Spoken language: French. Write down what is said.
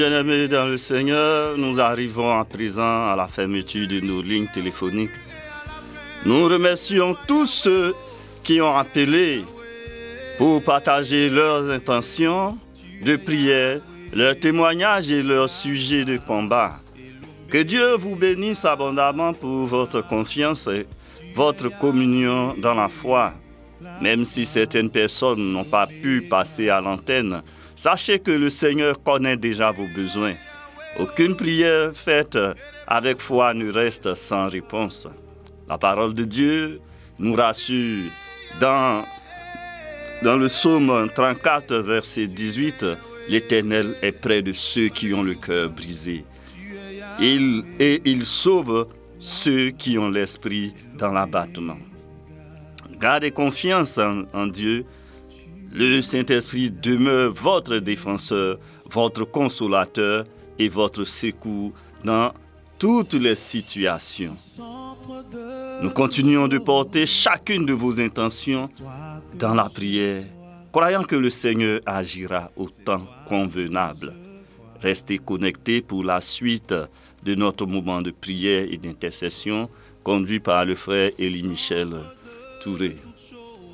Bien-aimés dans le Seigneur, nous arrivons à présent à la fermeture de nos lignes téléphoniques. Nous remercions tous ceux qui ont appelé pour partager leurs intentions de prière, leurs témoignages et leurs sujets de combat. Que Dieu vous bénisse abondamment pour votre confiance et votre communion dans la foi. Même si certaines personnes n'ont pas pu passer à l'antenne, sachez que le Seigneur connaît déjà vos besoins. Aucune prière faite avec foi ne reste sans réponse. La parole de Dieu nous rassure dans le psaume 34, verset 18, « L'Éternel est près de ceux qui ont le cœur brisé. Il sauve ceux qui ont l'esprit dans l'abattement. » Gardez confiance en Dieu. Le Saint-Esprit demeure votre défenseur, votre consolateur et votre secours dans toutes les situations. Nous continuons de porter chacune de vos intentions dans la prière, croyant que le Seigneur agira au temps convenable. Restez connectés pour la suite de notre moment de prière et d'intercession conduit par le frère Élie Michel Touré.